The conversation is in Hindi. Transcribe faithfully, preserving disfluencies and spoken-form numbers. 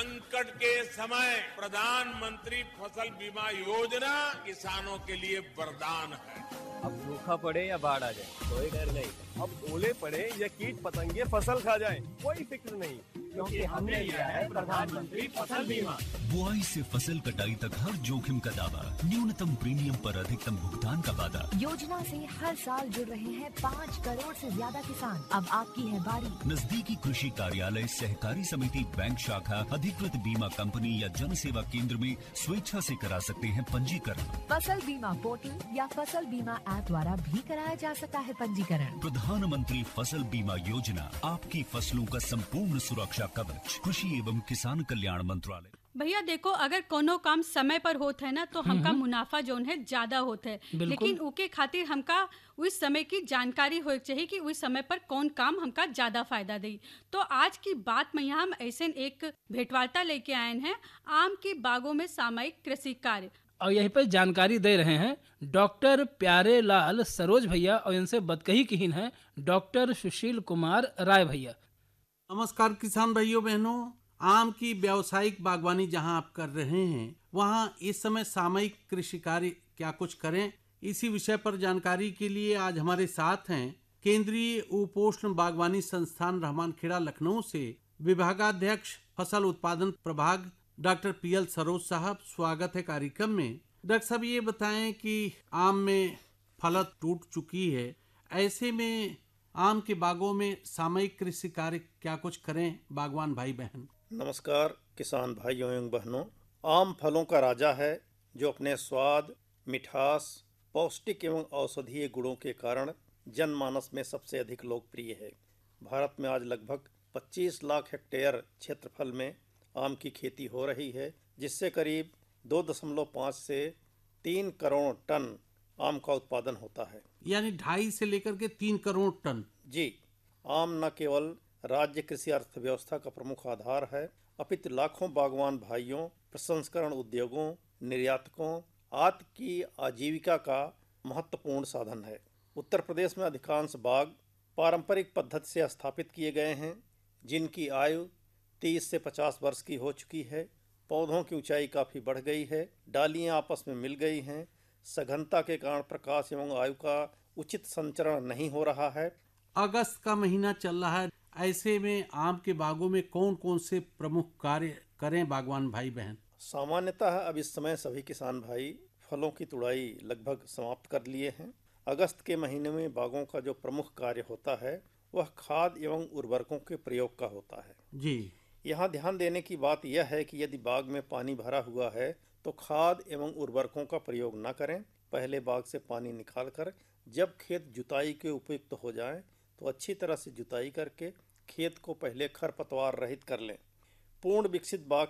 संकट के समय प्रधानमंत्री फसल बीमा योजना किसानों के लिए वरदान है। अब सूखा पड़े या बाढ़ आ जाए कोई डर नहीं। अब ओले पड़े या कीट पतंगे फसल खा जाए कोई फिक्र नहीं, क्योंकि हमने लिया है प्रधानमंत्री फसल बीमा। बुआई से फसल कटाई तक हर जोखिम का दावा, न्यूनतम प्रीमियम पर अधिकतम भुगतान का वादा। योजना से हर साल जुड़ रहे हैं पाँच करोड़ से ज्यादा किसान। अब आपकी है बारी। नजदीकी कृषि कार्यालय, सहकारी समिति, बैंक शाखा, अधिकृत बीमा कंपनी या जन सेवा केंद्र में स्वेच्छा से करा सकते हैं पंजीकरण। फसल बीमा पोर्टल या फसल बीमा ऐप द्वारा भी कराया जा सकता है पंजीकरण। प्रधानमंत्री फसल बीमा योजना, आपकी फसलों का संपूर्ण सुरक्षा कवच, कृषि एवं किसान कल्याण मंत्रालय। भैया देखो, अगर कोनो काम समय पर होता है ना तो हमका मुनाफा जोन है ज्यादा होता है, लेकिन उके खातिर हमका उस समय की जानकारी हो चाहिए कि उस समय पर कौन काम हमका ज्यादा फायदा दे। तो आज की बात में यहाँ हम ऐसे एक भेंटवार्ता लेके आए हैं आम की बागों में सामयिक कृषि कार्य, और यहीं पर जानकारी दे रहे हैं डॉक्टर प्यारे लाल सरोज भैया, और इनसे बतकही कीन है डॉक्टर सुशील कुमार राय भैया। नमस्कार किसान भाइयों बहनों, आम की व्यावसायिक बागवानी जहां आप कर रहे हैं वहां इस समय सामयिक कृषि कार्य क्या कुछ करें, इसी विषय पर जानकारी के लिए आज हमारे साथ हैं केंद्रीय उपोष्ण बागवानी संस्थान रहमानखेड़ा लखनऊ से विभागाध्यक्ष फसल उत्पादन प्रभाग डॉक्टर पीएल सरोज साहब। स्वागत है कार्यक्रम में। डॉक्टर साहब ये बताएं कि आम में फलत टूट चुकी है, ऐसे में आम के बागों में सामयिक कृषि कार्य क्या कुछ करें बागवान भाई बहन। नमस्कार किसान भाइयों एवं बहनों, आम फलों का राजा है जो अपने स्वाद, मिठास, पौष्टिक एवं औषधीय गुणों के कारण जनमानस में सबसे अधिक लोकप्रिय है। भारत में आज लगभग पच्चीस लाख हेक्टेयर क्षेत्रफल में आम की खेती हो रही है, जिससे करीब दो दशमलव पाँच से तीन करोड़ टन आम का उत्पादन होता है। यानी ढाई से लेकर के तीन करोड़ टन। जी, आम न केवल राज्य कृषि अर्थव्यवस्था का प्रमुख आधार है, अपितु लाखों बागवान भाइयों, प्रसंस्करण उद्योगों, निर्यातकों आदि की आजीविका का महत्वपूर्ण साधन है। उत्तर प्रदेश में अधिकांश बाग पारंपरिक पद्धति से स्थापित किए गए हैं, जिनकी आयु तीस से पचास वर्ष की हो चुकी है। पौधों की ऊंचाई काफ़ी बढ़ गई है, डालियां आपस में मिल गई हैं, सघनता के कारण प्रकाश एवं वायु का उचित संचरण नहीं हो रहा है। अगस्त का महीना चल रहा है, ऐसे में आम के बागों में कौन कौन से प्रमुख कार्य करें बागवान भाई बहन। सामान्यतः अब इस समय सभी किसान भाई फलों की तुड़ाई लगभग समाप्त कर लिए हैं। अगस्त के महीने में बागों का जो प्रमुख कार्य होता है वह खाद एवं उर्वरकों के प्रयोग का होता है। जी, यहाँ ध्यान देने की बात यह है कि यदि बाग में पानी भरा हुआ है तो खाद एवं उर्वरकों का प्रयोग न करें। पहले बाग से पानी निकालकर जब खेत जुताई के उपयुक्त हो जाए तो अच्छी तरह से जुताई करके खेत को पहले खरपतवार रहित कर लें। पूर्ण विकसित बाग